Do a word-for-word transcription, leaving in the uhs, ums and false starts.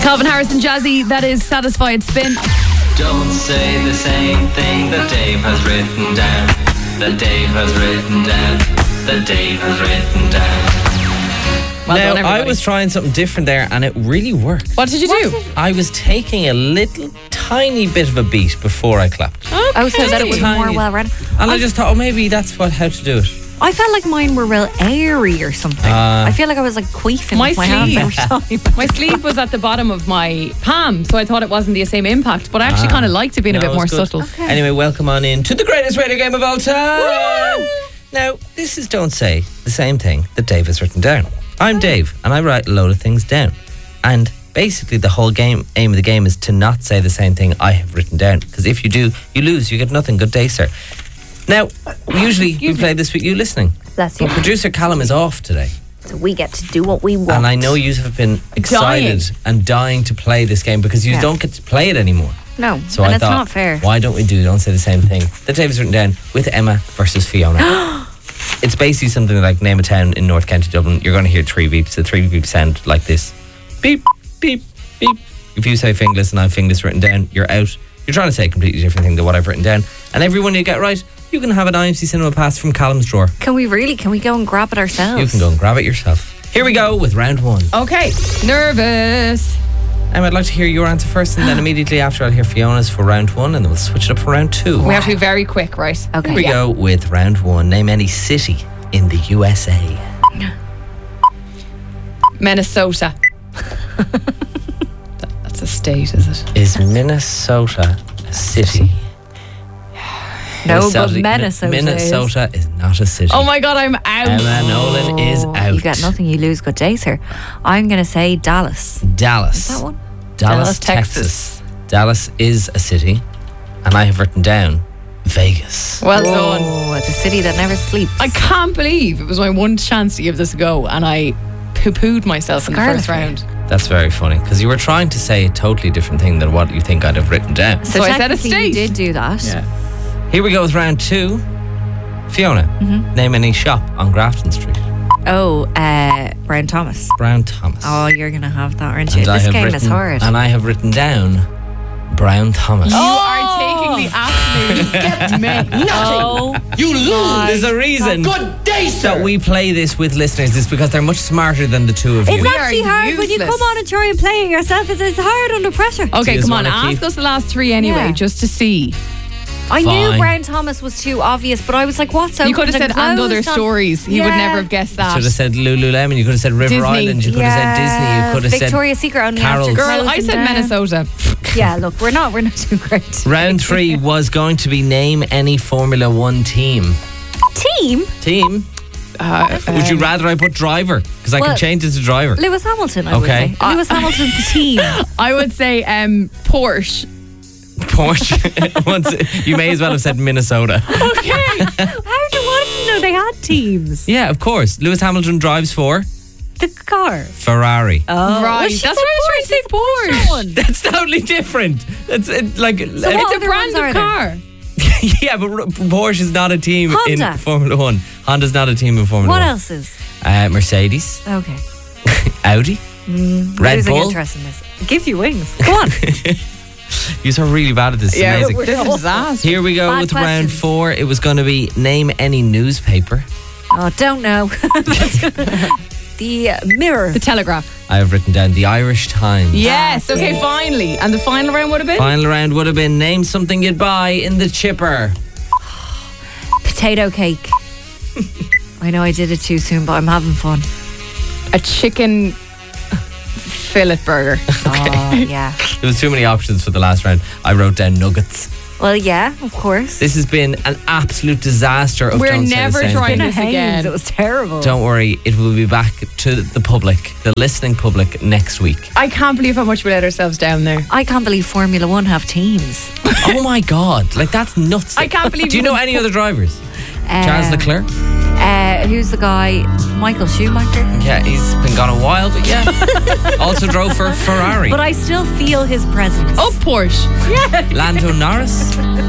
Calvin Harris and Jazzy, that is Satisfied Spin. Don't say the same thing that Dave has written down. That Dave has written down. That Dave has written down. Well now, done, I everybody. was trying something different there and it really worked. What did you do? I was taking a little tiny bit of a beat before I clapped. Oh, so that it was Tiny. more well read. And I just thought, oh, maybe that's what how to do it. I felt like mine were real airy or something. Uh, I feel like I was like queefing My with my hands sleeve. every time. My sleeve was at the bottom of my palm, so I thought it wasn't the same impact, but I actually Ah. kind of liked it being No, a bit it more was good. subtle. Okay. Anyway, welcome on in to the greatest radio game of all time. Now, this is Don't Say the Same Thing that Dave has written down. I'm Dave, and I write a load of things down. And basically, the whole game aim of the game is to not say the same thing I have written down. Because if you do, you lose. You get nothing. Good day, sir. Now, usually we play this with you listening. Bless you. But producer Callum is off today. So we get to do what we want. And I know you have been excited Dying. and dying to play this game because you Yeah. don't get to play it anymore. No, So and I it's thought, not fair. why don't we do Don't Say the Same Thing that Dave has written down with Emma versus Fiona? It's basically something like name a town in North County Dublin. You're going to hear three beeps. The three beeps sound like this. Beep, beep, beep. If you say Finglas and I have Finglas written down, you're out. You're trying to say a completely different thing than what I've written down. And every one you get right, you can have an I M C Cinema pass from Callum's drawer. Can we really? Can we go and grab it ourselves? You can go and grab it yourself. Here we go with round one. Okay, nervous. Emma, I'd like to hear your answer first, and then immediately after I'll hear Fiona's for round one, and then we'll switch it up for round two. We have to be very quick, right? Okay. Here we go with round one. Name any city in the U S A. Minnesota. That- That's a state, is it? Is Minnesota a city? No, but Minnesota- Minnesota is. Minnesota is not a city. Oh my God, I'm out. Emma Nolan is out. You got nothing, you lose. Good day, sir. I'm going to say Dallas. Dallas. Is that one? Dallas, Dallas, Texas. Texas. Dallas is a city, and I have written down Vegas. Well done. Oh, it's a city that never sleeps. I can't believe it was my one chance to give this a go, and I poo-pooed myself in the Scarlet first for you. round. That's very funny because you were trying to say a totally different thing than what you think I'd have written down. So I said a technically state. You did do that. Here we go with round two. Fiona, Mm-hmm. name any shop on Grafton Street. Oh, uh, Brian Thomas. Brown Thomas. Oh, you're going to have that, aren't you? And I This have game is written- hard. And I have written down Brown Thomas. You are taking the absolute get me. Oh, You lose. There's a reason Good day, sir. that we play this with listeners is because they're much smarter than the two of you. it's We actually are hard when you useless. come on and try and play it yourself. It's, it's hard under pressure. Okay, just come on, wanna ask keep- us the last three anyway, Yeah. just to see. I Fine. knew Brian Thomas was too obvious, but I was like, what's You open could have said and other closed on- stories. He would Yeah. never have guessed that. Should have said Lululemon. You could have said River Disney. Island. You could have said Disney. You could have Victoria's Secret only Carol's. after Girl, I closing said down. Minnesota. Yeah, look, we're not, we're not too great. said. Round three was going to be name any Formula One team. Team Team? Uh, Would you um, rather I put driver? Because I Well- can change it to driver. Lewis Hamilton. I Okay. would say Lewis Hamilton's team. I would say um, Porsche. Porsche. Once, you may as well have said Minnesota. Okay. How do I didn't know they had teams? Yeah, of course. Lewis Hamilton drives for The car. Ferrari. Oh, Right, well, she that's said what I was trying to say, Porsche. One. That's totally different. That's it, like what It's a other brand ones are of there? car. yeah, but R- Porsche is not a team Honda. in Formula One. Honda's not a team in Formula What One. else is? Uh, Mercedes, Okay. Audi, Red Losing Bull. interest in this. It gives you wings. Go on. You're so really bad at this. It's Yeah, amazing. this is a disaster. Here we go Bad with round questions. four. It was going to be name any newspaper. Oh, don't know. The Mirror. The Telegraph. I have written down the Irish Times. Yes, okay, finally. And the final round would have been? Final round would have been name something you'd buy in the chipper. Potato cake. I know I did it too soon, but I'm having fun. A chicken fillet burger. Oh, yeah. There was too many options for the last round. I wrote down nuggets. Well, yeah, of course. This has been an absolute disaster of We're Don't Say the never Same trying Thing. this again. It was terrible. Don't worry, it will be back to the public, the listening public, next week. I can't believe how much we let ourselves down there. I can't believe Formula One have teams. Oh my God, like that's nuts. I can't believe Do you you know would any put- other drivers? Uh, Charles Leclerc? Uh, who's the guy? Michael Schumacher. Yeah, he's been gone a while, but yeah. Also drove for Ferrari. But I still feel his presence. Oh, Porsche. Lando Norris?